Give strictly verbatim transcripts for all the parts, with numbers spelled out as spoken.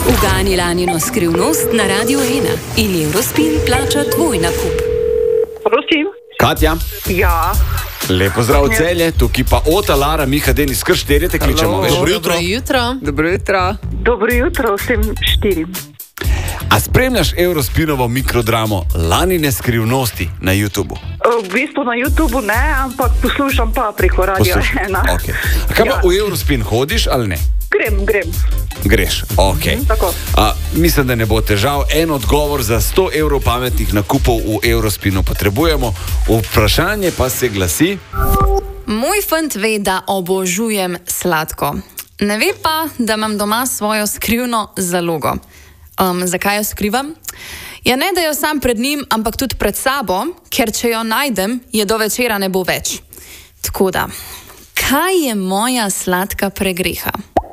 Ugani Lanino skrivnost na Radiu ena in Eurospin plača tvoj nakup. Prosim. Katja? Ja. Lepo zdrav Celje, tukaj pa Ota, Lara, Miha, Denis, kar štirje te kličemo. Veš? Dobro jutro. Dobro jutro. Dobro jutro vsem štirim. A spremljaš Eurospinovo mikrodramo Lanine skrivnosti na YouTubu? V bistvu na YouTubu ne, ampak poslušam pa preko Radia ena. Okay. A kaj pa v Eurospin hodiš ali ne? Grem, grem. Greš, ok. Tako. A, mislim, da ne bo težav. En odgovor za sto evrov pametnih nakupov v Eurospinu potrebujemo. Vprašanje pa se glasi: Moj fant ve, da obožujem sladko. Ne ve pa, da imam doma svojo skrivno zalogo. Um, zakaj jo skrivam? Ja, ne da jo sam pred njim, ampak tudi pred sabo, ker če jo najdem, je do večera ne bo več. Tako da, kaj je moja sladka pregreha?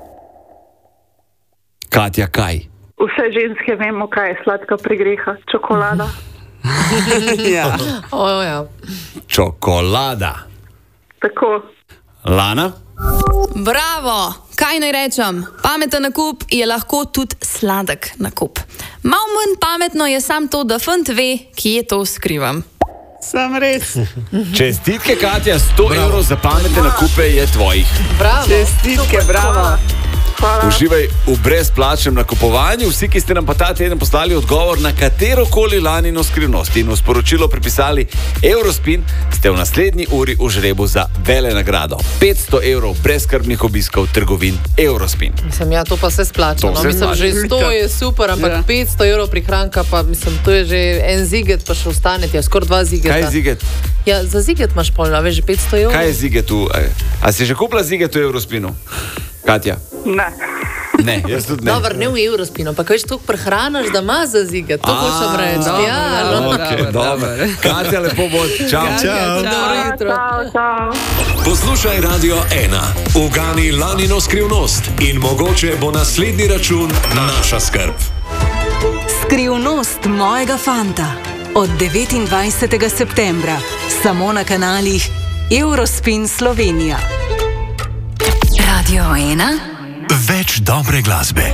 Katja, kaj? Vse ženske vemo, kaj je sladka pregreha. Čokolada. Ja. O, ja. Čokolada. Tako. Lana? Bravo! Kaj naj rečem? Pameten nakup je lahko tudi sladek nakup. Mal manj pametno je sam to, da fant ve, kje to skrivam. Sam res. Čestitke, Katja, sto evrov za pametne nakupe je tvojih. Bravo. Čestitke, bravo. Hvala. Uživaj v brezplačnem nakupovanju. Vsi, ki ste nam pa ta teden poslali odgovor na katerokoli Lanino skrivnost in v sporočilo pripisali Eurospin, ste v naslednji uri v žrebu za vele nagrado. petsto evrov brezskrbnih obiskov trgovin Eurospin. Mislim, ja, to pa se splača. To No, se mislim, splača. že sto je super, ampak Ja. petsto evrov prihranka, pa mislim, to je že en ziget, pa še ostane ti, skoraj dva zigeta. Kaj je ziget? Ja, za ziget imaš polno, veš, že petsto evrov. Kaj je ziget v... A si že kupila ziget v Eurospinu? Katja? Ne. Ne, jaz tudi ne. Dobro, ne v Eurospinu, pa veš, toliko prehranaš, da ima za ziget, to hočem reči. dobro, Ja, dobro. no. Ok, dobro. Katja, lepo bo. Čau. Čau. Dobro jutro. Čau, čau. Poslušaj Radio ena, ugani Lanino skrivnost in mogoče bo naslednji račun naša skrb. Skrivnost mojega fanta od devetindvajsetega septembra samo na kanalih Eurospin Slovenija. Radio ena. Več dobre glasbe.